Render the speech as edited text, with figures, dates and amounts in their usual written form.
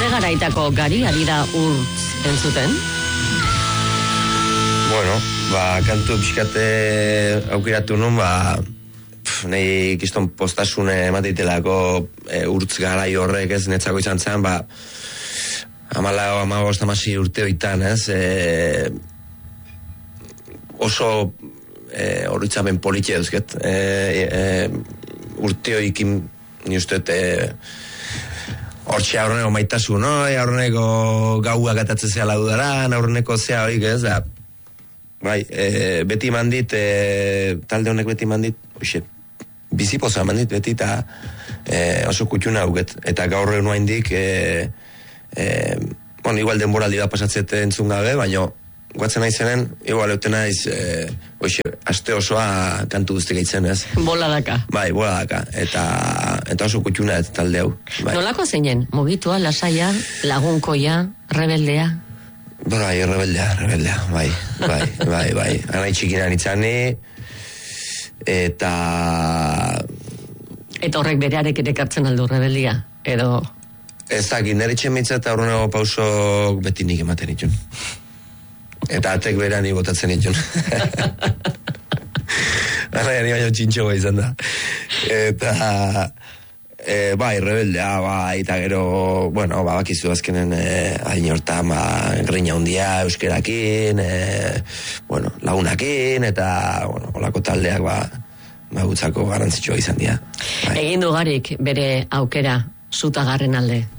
garaitako gari ari da urtz entzuten? Bueno, kantu pixkate aukiratu nun, nahi kiston postasune emateitelako urtz garai horrek ez netzako izan zen, 15-16 urte hoitan, ez? Oso horitzamen politxe duzket. Urte hoikin, ni usteet, hortxe aurreneko maitasun, no? Aurreneko gauak atatzen zea laudaran, aurreneko zea horik, ez? Bai, beti mandit, talde honek beti mandit, bizipoza mandit beti, eta oso kutxuna auket. Eta gaur egun haindik, igual denboraldi da pasatzete entzun gabe, baina guatzen naizenen, igual euten naiz, aste osoa kantu guztik eitzen, ez? Bola daka. Bai, bola daka. Eta oso kutxuna talde hau. Bai. Nolako zeinen? Mugitua, lasaia, lagunkoia, rebeldea? Bai, rebeldea, bai. Anai txikinan itzani, eta horrek berearek ere kartzen aldu rebeldia, edo... Ez dakit, nire txemitza eta aurreneko pausok beti nik ematen itxun. Eta atek berean igotatzen itxun. Anai baino txintxoa izan da. Eta... bai, rebeldea, bai, eta gero, bakizu azkenen hain hortan, grina hundia euskerakin, lagunakin, eta, olako taldeak, gutzako garrantzitsua izan dira. Bai. Egin dugarik bere aukera zutagarren alde?